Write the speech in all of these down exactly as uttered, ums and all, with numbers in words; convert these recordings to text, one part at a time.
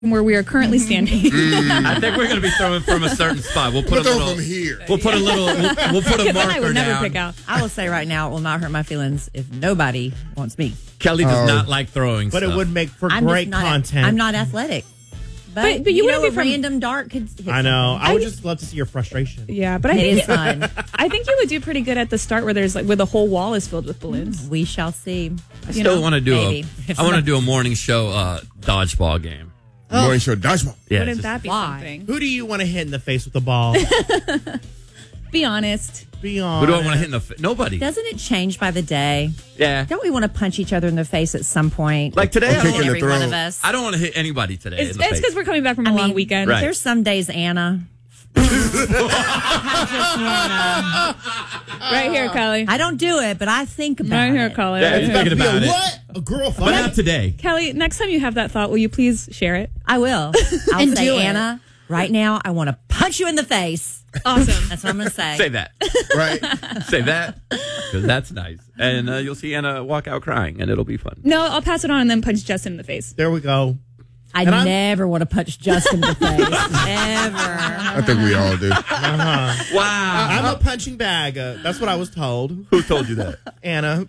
where we are currently standing. Mm. I think we're going to be throwing from a certain spot. We'll put We'll a little. throw from here. We'll put a little. We'll, we'll put a That marker I would never down. pick out. I will say right now, it will not hurt my feelings if nobody wants me. Kelly does Oh. not like throwing But stuff. it would make for I'm great just not, content. I'm not athletic. But, But- but you you know, wouldn't a be from- random dart could hit I know. I I would just- just love to see your frustration. Yeah, but I It think is fun. I think you would do pretty good at the start, where there's like where the whole wall is filled with balloons. We shall see. I you still know, want to do maybe. a. I want to do a morning show uh, dodgeball game. Morning show dodgeball. Yeah, Wouldn't just- that be why? something? Who do you want to hit in the face with the ball? Be honest. Be Who honest. do I want to hit in the? Fa- Nobody. Doesn't it change by the day? Yeah. Don't we want to punch each other in the face at some point? Like today, I'm I don't, kicking wanna, the Every one throat. of us. I don't want to hit anybody today. It's in the face. because we're coming back from a I long mean, weekend. Right. There's some days, Anna. Right here, Kelly. I don't do it, but I think about Right here, it. Kelly. Yeah, Right it's here. thinking about it. What? A girl But not fight? today. Kelly, next time you have that thought, will you please share it? I will. I'll And say, do it. Anna, right now, I want to punch you in the face. Awesome. That's what I'm going to say. Say that. Right? Say that. Because that's nice. And uh, you'll see Anna walk out crying, and it'll be fun. No, I'll pass it on and then punch Justin in the face. There we go. I And I'm- never want to punch Justin in the face. Ever. I think we all do. Wow. I'm a punching bag. Uh, that's what I was told. Who told you that? Anna.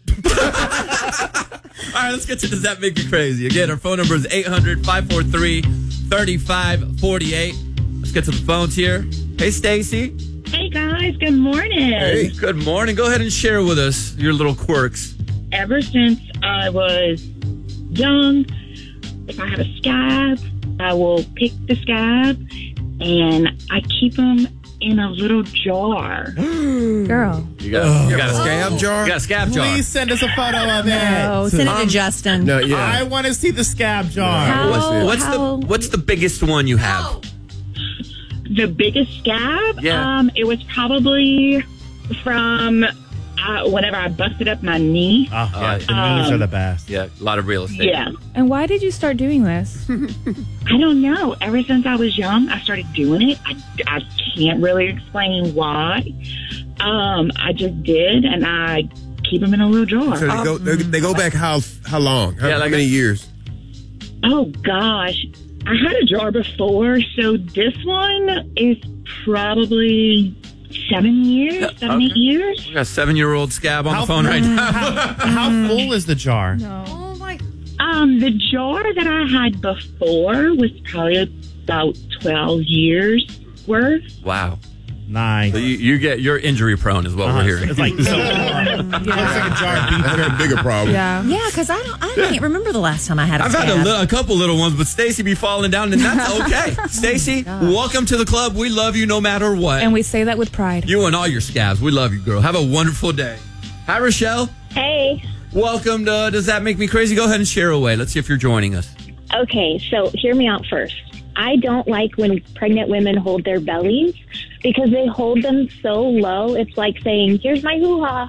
All right, let's get to Does That Make Me Crazy? Again, our phone number is eight hundred, five four three, three five four eight. Let's get to the phones here. Hey, Stacy. Hey guys, good morning. Hey, good morning. Go ahead and share with us your little quirks. Ever since I was young, if I have a scab, I will pick the scab and I keep them in a little jar. Girl. You got, you got a Scab jar? You got a scab jar. Please send us a photo of it. Oh, send it to Justin. No, I yeah. want to see the scab jar. How- What's, what's how- the What's the biggest one you have? The biggest scab, Yeah. um, it was probably from uh, whenever I busted up my knee. Oh, yeah. The Um, knees are the best. Yeah, a lot of real estate. Yeah. And why did you start doing this? I don't know. Ever since I was young, I started doing it. I, I can't really explain why. Um, I just did, and I keep them in a little jar. So they go, they, they go back how how long? How Yeah, like many a- years? Oh gosh, I had a jar before, so this one is probably seven years, seven, okay. eight years. We got a seven-year-old scab on How- the phone right now. How, how full is the jar? No. Oh, my. Um, the jar that I had before was probably about twelve years worth. Wow. Nice. So you, you get you're injury prone is what Uh-huh. we're hearing. It's like, so, looks like a jar of beef. That's a bigger problem. Yeah. Yeah, because I don't. I can't remember the last time I had a I've had a, scab. li- a couple little ones, but Stacy be falling down, and that's okay. Stacy, welcome to the club. We love you no matter what. And we say that with pride. You and all your scabs. We love you, girl. Have a wonderful day. Hi, Rochelle. Hey. Welcome to Does That Make Me Crazy? Go ahead and share away. Let's see if you're joining us. Okay, so hear me out first. I don't like when pregnant women hold their bellies because they hold them so low. It's like saying, "Here's my hoo-ha."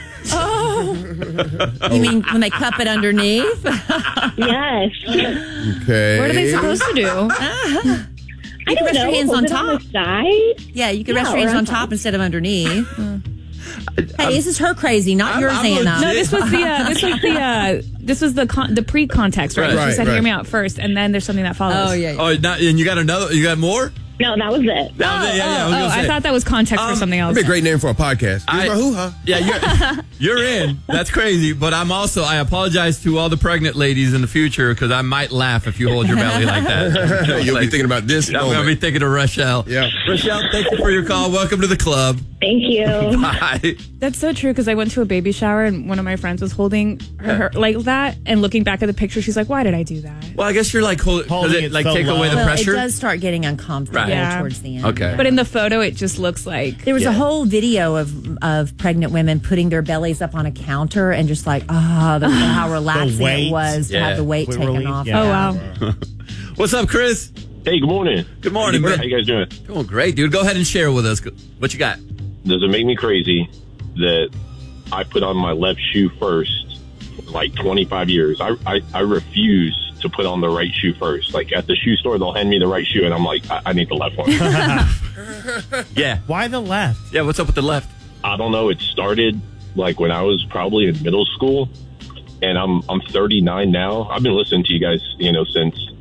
You mean when they cup it underneath? Yes. Okay. What are they supposed to do? I can don't rest know. your hands Hold on it top. on the side. Yeah, you can Yeah, rest your hands or on on top top. instead of underneath. Hey, this is her crazy, not I'm- yours, I'm Anna. legit. No, this was the uh, this was the uh, this was the con- the pre-context, right? Right, She said, right. "Hear me out first, and then there's something that follows." Oh yeah. Oh, not, and you got another? You got more? No, that was it. That was it. Yeah, yeah. I was oh, gonna I say. thought that was context for Um, something else. That'd be a great name for a podcast. Here's I- my hoo-ha. Yeah, you're, you're in. That's crazy. But I'm also, I apologize to all the pregnant ladies in the future because I might laugh if you hold your belly like that. You'll Like, be thinking about this I'm going to be moment. thinking of Rochelle. Yeah. Rochelle, thank you for your call. Welcome to the club. Thank you. Bye. That's so true because I went to a baby shower and one of my friends was holding her, her like that, and looking back at the picture, she's like, "Why did I do that?" Well, I guess you're like, hold, does Holding it it like so take away the low. Well, pressure? it does start getting uncomfortable Right. Yeah. towards the end. Okay. But in the photo, it just looks like There was Yeah. a whole video of of pregnant women putting their bellies up on a counter and just like, ah, the how relaxing weight. it was to Yeah. have the weight With taken relief, off. yeah. oh wow. What's up, Chris? Hey, good morning. Good morning, How man. you guys doing? Doing great, dude. Go ahead and share with us. What you got? Does it make me crazy that I put on my left shoe first for like twenty-five years? I, I, I refuse to put on the right shoe first. Like at the shoe store, they'll hand me the right shoe, and I'm like, I, I need the left one. Yeah. Why the left? Yeah, what's up with the left? I don't know. It started like when I was probably in middle school, and I'm I'm thirty-nine now. I've been listening to you guys, you know, since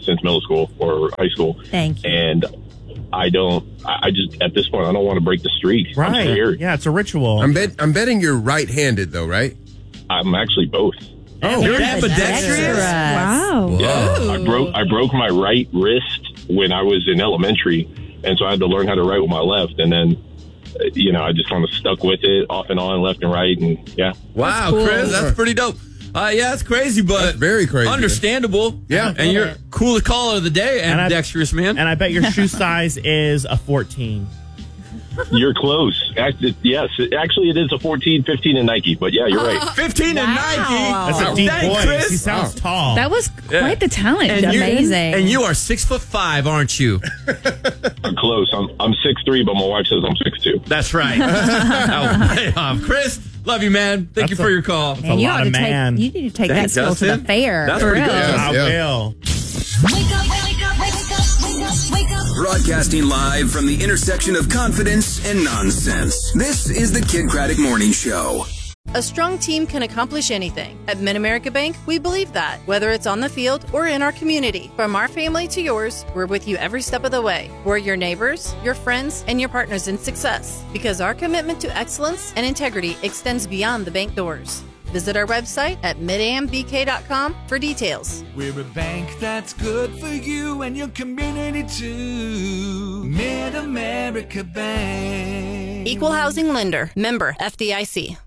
since middle school or high school. Thank you. And I don't, I I just, at this point, I don't want to break the streak. I'm Right. scared. Yeah, it's a ritual. I'm bet I'm betting you're right-handed though, right? I'm actually both. Oh, You're Ambidextrous. ambidextrous? Wow. Yeah, I broke I broke my right wrist when I was in elementary, and so I had to learn how to write with my left. And then, uh, you know, I just kind of stuck with it, off and on, left and right, and yeah. Wow, cool. Chris, that's pretty dope. Uh, yeah, it's crazy, but That's very crazy. understandable. Yeah. and you're coolest caller of the day, And I- ambidextrous man. And I bet your shoe size is a fourteen. You're close. Act- Yes, it- actually, it is a fourteen, fifteen in Nike, but yeah, you're right. Fifteen and Nike. That's a Oh, deep dang, voice. Chris. He sounds tall. That was Yeah. quite the talent. And Justin. you- Amazing. And you are six foot five, aren't you? I'm close. I'm I'm six three, but my wife says I'm six two. That's right. Oh, way off. Chris, love you, man. Thank you That's for a- your call. a And you lot ought to of take, man. you need to take Thanks, that skill to Justin. the fair. That's For pretty real. good. I Yeah. will. Wake up, wake up, wake up, wake up, wake up. Broadcasting live from the intersection of confidence and nonsense. This is the Kid Craddock Morning Show. A strong team can accomplish anything. At Mid-America Bank, we believe that, whether it's on the field or in our community. From our family to yours, we're with you every step of the way. We're your neighbors, your friends, and your partners in success. Because our commitment to excellence and integrity extends beyond the bank doors. Visit our website at mid a m b k dot com for details. We're a bank that's good for you and your community too. Mid-America Bank. Equal Housing Lender. Member F D I C.